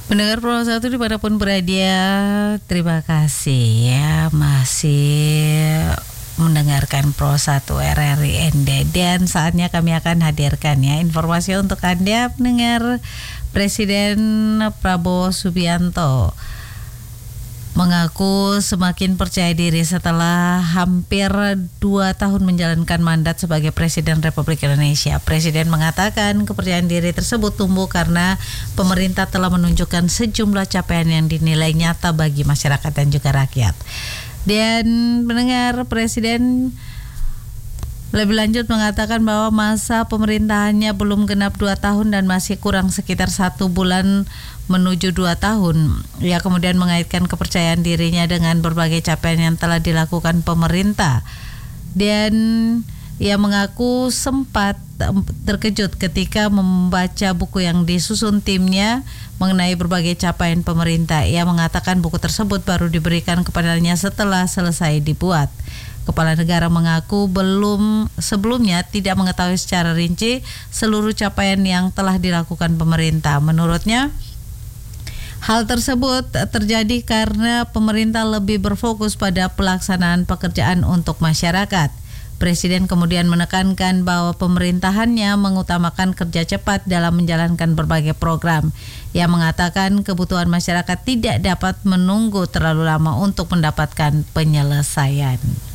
Pendengar Pro 1 dimanapun berada, terima kasih ya masih mendengarkan Pro 1 RRI ND, dan saatnya kami akan hadirkan ya informasi untuk Anda pendengar. Presiden Prabowo Subianto mengaku semakin percaya diri setelah hampir 2 tahun menjalankan mandat sebagai Presiden Republik Indonesia. Presiden mengatakan kepercayaan diri tersebut tumbuh karena pemerintah telah menunjukkan sejumlah capaian yang dinilai nyata bagi masyarakat dan juga rakyat. Dan pendengar, Presiden lebih lanjut mengatakan bahwa masa pemerintahannya belum genap 2 tahun dan masih kurang sekitar 1 bulan menuju 2 tahun. Ia kemudian mengaitkan kepercayaan dirinya dengan berbagai capaian yang telah dilakukan pemerintah. Dan ia mengaku sempat terkejut ketika membaca buku yang disusun timnya mengenai berbagai capaian pemerintah. Ia mengatakan buku tersebut baru diberikan kepadanya setelah selesai dibuat. Kepala negara mengaku sebelumnya tidak mengetahui secara rinci seluruh capaian yang telah dilakukan pemerintah. Menurutnya, hal tersebut terjadi karena pemerintah lebih berfokus pada pelaksanaan pekerjaan untuk masyarakat. Presiden kemudian menekankan bahwa pemerintahannya mengutamakan kerja cepat dalam menjalankan berbagai program. Ia mengatakan kebutuhan masyarakat tidak dapat menunggu terlalu lama untuk mendapatkan penyelesaian.